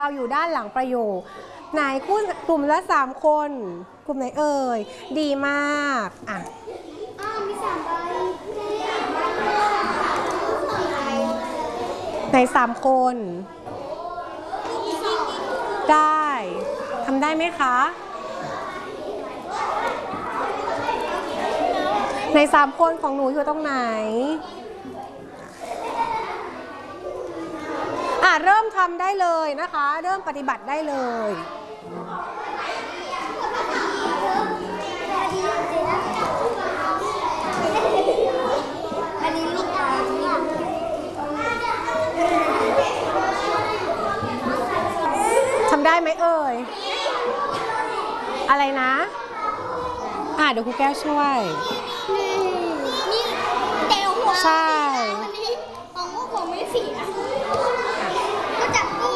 เราอยู่ด้านหลังประโยคไหนคู่กลุ่มละ3 คนกลุ่มไหนเอ่ยดีมากอ่ะมี3 ใบใน3 คนได้ทำได้ไหมคะใน3 คนของหนูอยู่ตรงไหนเริ่มทำได้เลยนะคะเริ่มปฏิบัติได้เลยทำได้ไหมเอ่ยอะไรนะเดี๋ยวครูแก้วช่วยนี่เดี๋ยวหัวใช่วันนี้ของพวกผมไม่เสียก็จับตู้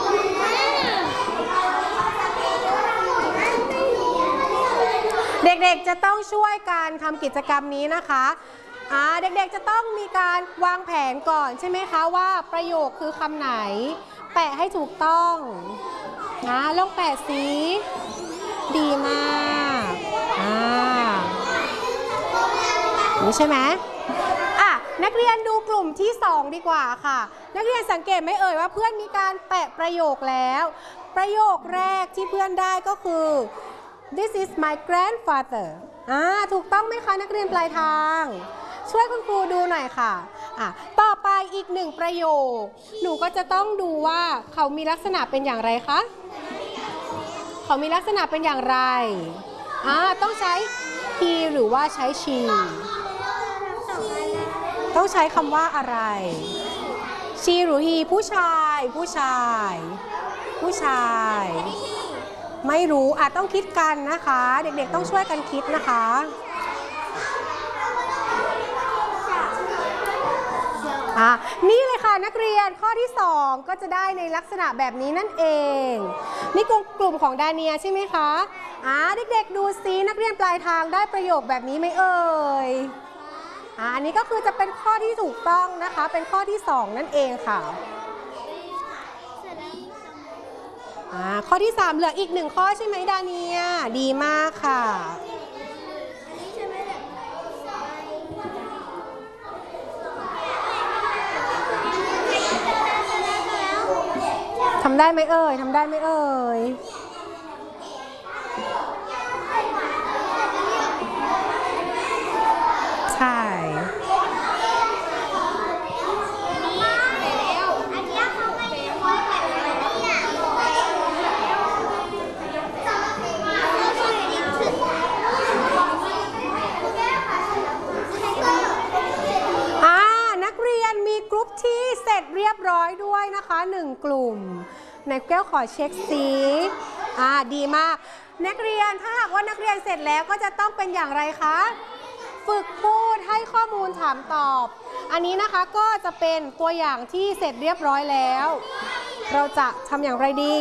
เด็กๆจะต้องช่วยการทำกิจกรรมนี้นะคะเด็กๆจะต้องมีการวางแผนก่อนใช่ไหมคะว่าประโยคคือคำไหนแปะให้ถูกต้องลองแปะสิดีมากนี่ใช่ไหมนักเรียนดูกลุ่มที่2ดีกว่าค่ะนักเรียนสังเกตไหมเอ่ยว่าเพื่อนมีการแปะประโยคแล้วประโยคแรกที่เพื่อนได้ก็คือ This is my grandfather ถูกต้องไหมคะนักเรียนปลายทางช่วยคุณครูดูหน่อยค่ะต่อไปอีก1 ประโยคหนูก็จะต้องดูว่าเขามีลักษณะเป็นอย่างไรคะเขามีลักษณะเป็นอย่างไรต้องใช้ he หรือว่าใช้ she ต้องใช้คำว่าอะไร she หรือ he ผู้ชายผู้ชายผู้ชายไม่รู้ต้องคิดกันนะคะเด็กๆต้องช่วยกันคิดนะคะนี่เลยค่ะนักเรียนข้อที่2ก็จะได้ในลักษณะแบบนี้นั่นเองนี่กลุ่มของดาเนียใช่ไหมคะเด็กๆดูซินักเรียนปลายทางได้ประโยคแบบนี้ไหมเอ่ยอันนี้ก็คือจะเป็นข้อที่ถูกต้องนะคะเป็นข้อที่2นั่นเองค่ะข้อที่3เหลืออีก1 ข้อใช่ไหมดาเนียดีมากค่ะทำได้ไหมเอ่ยทำได้ไหมเอ่ยใช่นักเรียนมีกรุ๊ปที่เสร็จเรียบร้อยด้วยนะคะ1 กลุ่มในแก้วขอเช็คสิดีมากนักเรียนถ้าหากว่านักเรียนเสร็จแล้วก็จะต้องเป็นอย่างไรคะฝึกพูดให้ข้อมูลถามตอบอันนี้นะคะก็จะเป็นตัวอย่างที่เสร็จเรียบร้อยแล้วเราจะทำอย่างไรดี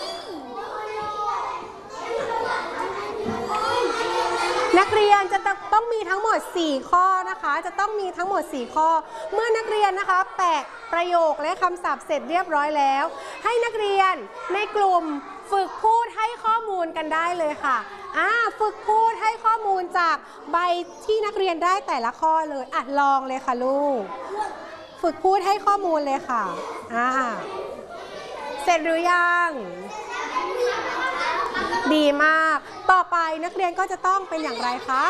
นักเรียนจะต้องมีทั้งหมด4 ข้อนะคะจะต้องมีทั้งหมด4 ข้อเมื่อนักเรียนนะคะแปะประโยคและคำศัพท์เสร็จเรียบร้อยแล้วให้นักเรียนในกลุ่มฝึกพูดให้ข้อมูลกันได้เลยค่ะฝึกพูดให้ข้อมูลจากใบที่นักเรียนได้แต่ละข้อเลยลองเลยค่ะลูกฝึกพูดให้ข้อมูลเลยค่ะเสร็จหรือยังดีมากต่อไปนักเรียนก็จะต้องเป็นอย่างไรคะ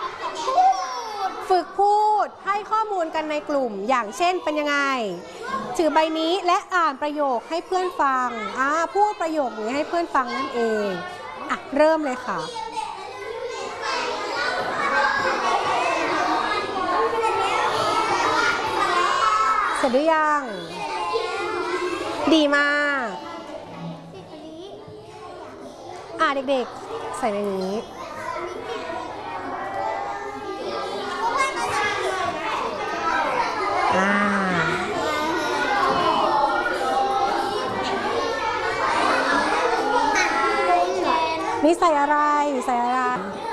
ฝึกพูดให้ข้อมูลกันในกลุ่มอย่างเช่นเป็นยังไงถือใบนี้และอ่านประโยคให้เพื่อนฟังพูดประโยคนี้ให้เพื่อนฟังนั่นเองเริ่มเลยค่ะเสร็จหรือยังดีมากเด็กๆใส่ในนี้นี่ใส่อะไรใส่อะไร